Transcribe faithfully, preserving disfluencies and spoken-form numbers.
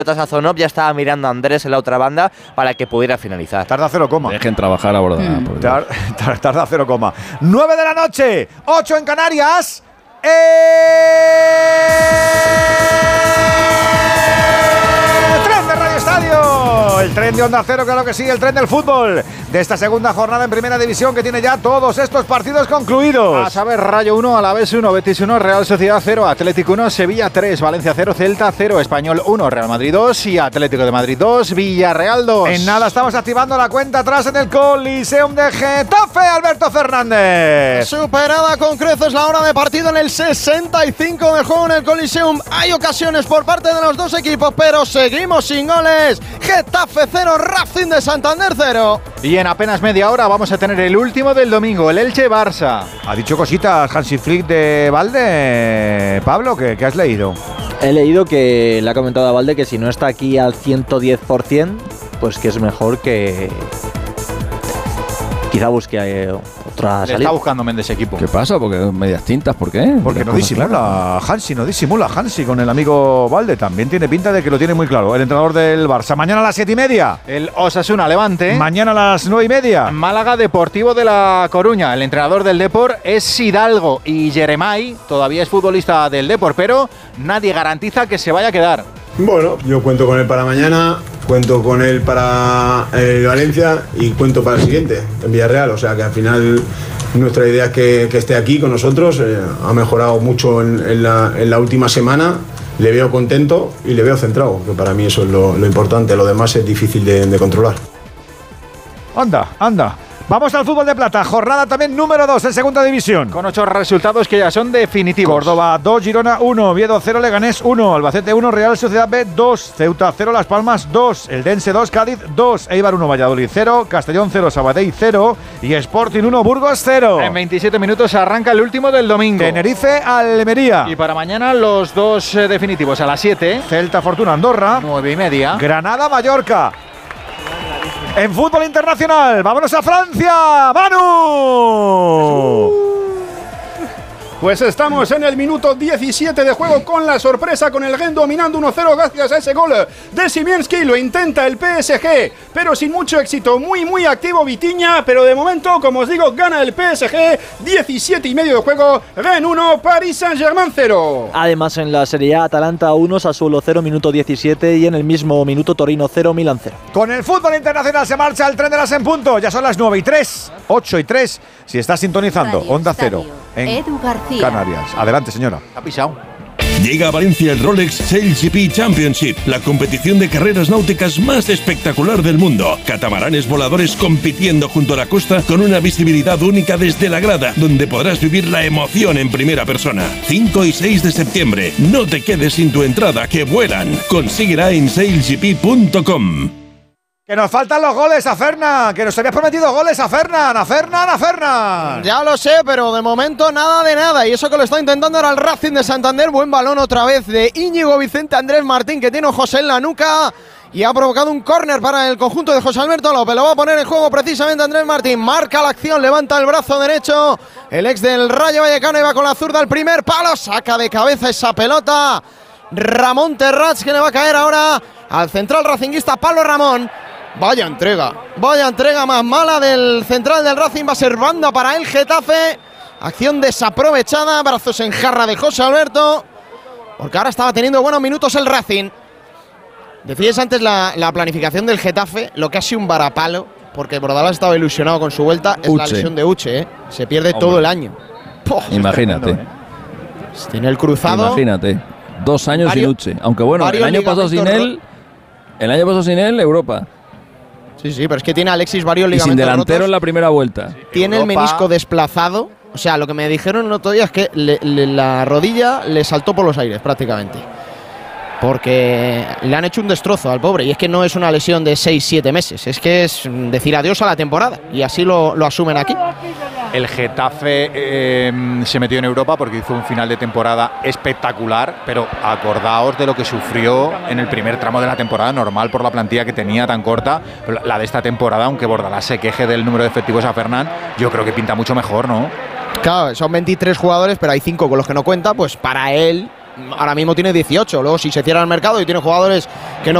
Sazonov ya estaba mirando a Andrés en la otra banda para que pudiera finalizar. Tarda cero coma. Dejen trabajar a Bordalás. Mm. Tar, tar, tarda cero coma. nueve de la noche, ocho en Canarias. ¡Eh! ¡Tren de Radio Estadio! El tren de Onda Cero, claro que sí, el tren del fútbol de esta segunda jornada en Primera División, que tiene ya todos estos partidos concluidos. A saber, Rayo uno, Alavés uno, Betis uno, Real Sociedad cero, Atlético uno, Sevilla tres, Valencia cero, Celta cero, Español uno, Real Madrid dos y Atlético de Madrid dos, Villarreal dos. En nada estamos activando la cuenta atrás en el Coliseum de Getafe, Alberto Fernández. Superada con creces la hora de partido en el sesenta y cinco de juego en el Coliseum. Hay ocasiones por parte de los dos equipos, pero seguimos sin goles. Getafe cero, Racing de Santander cero. Y en apenas media hora vamos a tener el último del domingo, el Elche-Barça. ¿Ha dicho cositas Hansi Flick de Valde, Pablo? ¿Qué, qué has leído? He leído que le ha comentado a Valde que si no está aquí al ciento diez por ciento, pues que es mejor que quizá busque eh, otra Le salida. está buscando Méndez equipo. ¿Qué pasa? Porque medias tintas, ¿por qué? Porque no disimula Hansi, no disimula Hansi con el amigo Valde. También tiene pinta de que lo tiene muy claro. El entrenador del Barça. Mañana a las siete y media. El Osasuna Levante. Mañana a las nueve y media. Málaga Deportivo de La Coruña. El entrenador del Depor es Hidalgo y Jeremai todavía es futbolista del Depor, pero nadie garantiza que se vaya a quedar. Bueno, yo cuento con él para mañana, cuento con él para el Valencia y cuento para el siguiente, en Villarreal. O sea que al final nuestra idea es que, que esté aquí con nosotros. Eh, ha mejorado mucho en, en, la, en la última semana. Le veo contento y le veo centrado, que para mí eso es lo, lo importante. Lo demás es difícil de, de controlar. Anda, anda. Vamos al fútbol de plata, jornada también número dos en segunda división. Con ocho resultados que ya son definitivos. Córdoba dos, Girona uno, Oviedo cero, Leganés uno, Albacete uno, Real Sociedad B dos, Ceuta cero, Las Palmas dos, Eldense dos, Cádiz dos, Eibar uno, Valladolid cero, Castellón cero, Sabadell cero y Sporting uno, Burgos cero. En veintisiete minutos arranca el último del domingo. Tenerife, Almería. Y para mañana los dos eh, definitivos a las siete. Celta, Fortuna, Andorra. nueve y media. Granada, Mallorca. En fútbol internacional, vámonos a Francia, Manu. Pues estamos en el minuto diecisiete de juego con la sorpresa, con el Gen dominando uno cero gracias a ese gol de Szymianski. Lo intenta el P S G, pero sin mucho éxito. Muy, muy activo Vitinha, pero de momento, como os digo, gana el P S G. diecisiete y medio de juego, Gen uno, Paris Saint-Germain cero. Además, en la Serie A, Atalanta uno, Sassuolo cero, minuto diecisiete, y en el mismo minuto Torino cero, Milan cero. Con el fútbol internacional se marcha el tren de las en punto. Ya son las nueve y tres, ocho y tres. Si estás sintonizando, Radio Onda Estadio. Cero en Edu García. Canarias. Adelante, señora. Ha pisado. Llega a Valencia el Rolex Sail G P Championship, la competición de carreras náuticas más espectacular del mundo. Catamaranes voladores compitiendo junto a la costa con una visibilidad única desde la grada, donde podrás vivir la emoción en primera persona. cinco y seis de septiembre. No te quedes sin tu entrada, que vuelan. Consíguela en sail g p punto com. Que nos faltan los goles a Fernan, que nos habías prometido goles a Fernan, a Fernan, a Fernan. Ya lo sé, pero de momento nada de nada. Y eso que lo está intentando era el Racing de Santander. Buen balón otra vez de Íñigo Vicente Andrés Martín, que tiene ojos en la nuca. Y ha provocado un córner para el conjunto de José Alberto López. Lo va a poner en juego precisamente Andrés Martín. Marca la acción, levanta el brazo derecho. El ex del Rayo Vallecano iba con la zurda al primer palo. Saca de cabeza esa pelota Ramón Terrats, que le va a caer ahora al central racinguista Pablo Ramón. Vaya entrega, vaya entrega más mala del central del Racing. Va a ser banda para el Getafe. Acción desaprovechada, brazos en jarra de José Alberto, porque ahora estaba teniendo buenos minutos el Racing. Decíais antes la, la planificación del Getafe, lo que ha sido un varapalo, porque Bordalás estaba ilusionado con su vuelta. Es Uche. la lesión de Uche, ¿eh? Se pierde Hombre. todo el año. Poh, Imagínate. tremendo, ¿eh? Tiene el cruzado. Imagínate. Dos años Varios- sin Uche. Aunque bueno, el varios año pasado sin ligamentos él. El año pasado sin él, Europa. Sí, sí, pero es que tiene a Alexis varios Y ligamentos sin delantero rotos. en la primera vuelta. Tiene el Europa. menisco desplazado. O sea, lo que me dijeron el otro día es que le- le- la rodilla le saltó por los aires prácticamente. Porque le han hecho un destrozo al pobre. Y es que no es una lesión de seis siete meses. Es que es decir adiós a la temporada. Y así lo, lo asumen aquí. El Getafe eh, se metió en Europa porque hizo un final de temporada espectacular, pero acordaos de lo que sufrió en el primer tramo de la temporada, normal por la plantilla que tenía tan corta, pero la de esta temporada, aunque Bordalás se queje del número de efectivos a Fernan, yo creo que pinta mucho mejor, ¿no? Claro, son veintitrés jugadores, pero hay cinco con los que no cuenta. Pues para él ahora mismo tiene dieciocho. Luego, si se cierra el mercado y tiene jugadores que no